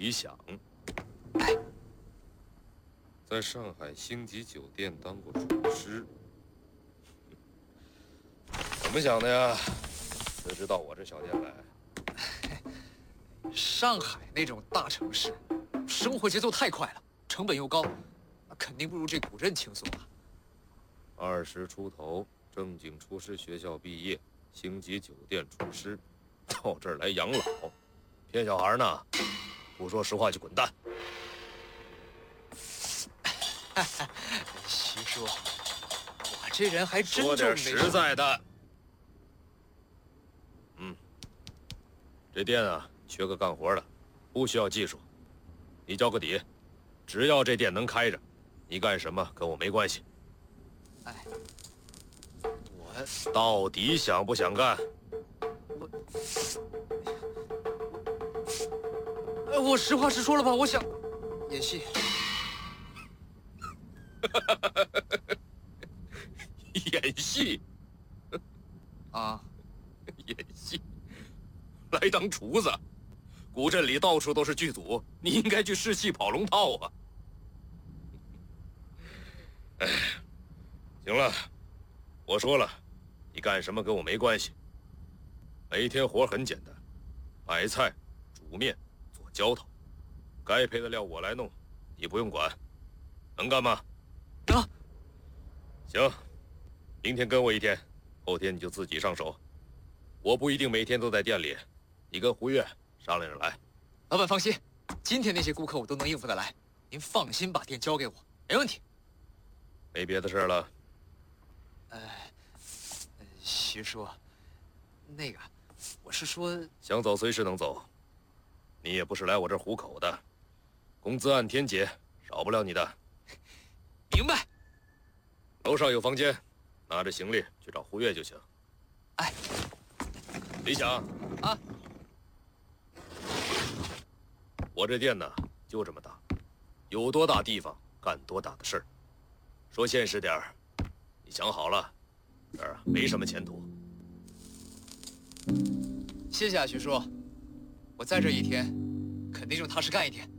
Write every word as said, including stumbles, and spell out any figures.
理想，在上海星级酒店当过厨师。怎么想的呀？辞职到我这小店来？ 上海那种大城市，生活节奏太快了，成本又高，肯定不如这古镇轻松啊。 二十出头，正经厨师学校毕业，星级酒店厨师，到这儿来养老，骗小孩呢？不说实话就滚蛋！ 徐叔，我这人还真说点就没实在的。嗯，这店啊，缺个干活的，不需要技术，你交个底，只要这店能开着，你干什么跟我没关系。 哎，我到底想不想干？ 我，呃，我实话实说了吧，我想演戏。 演戏啊， 演戏，来当厨子？古镇里到处都是剧组，你应该去试戏跑龙套啊！哎，行了，我说了，你干什么跟我没关系。每天活很简单，买菜、煮面、做浇头，该配的料我来弄，你不用管，能干吗？ 能。 行，明天跟我一天，后天你就自己上手。我不一定每天都在店里，你跟胡月商量着来。 老板放心，今天那些顾客我都能应付得来，您放心把店交给我，没问题。 没别的事了。 呃，徐叔，那个，我是说， 想走随时能走，你也不是来我这儿糊口的，工资按天结，少不了你的。 明白。 楼上有房间，拿着行李去找胡月就行。 哎， 李想啊， 我这店呢就这么大，有多大地方干多大的事儿。说现实点儿，你想好了，这儿没什么前途。 谢谢啊，徐叔，我在这一天，肯定就踏实干一天。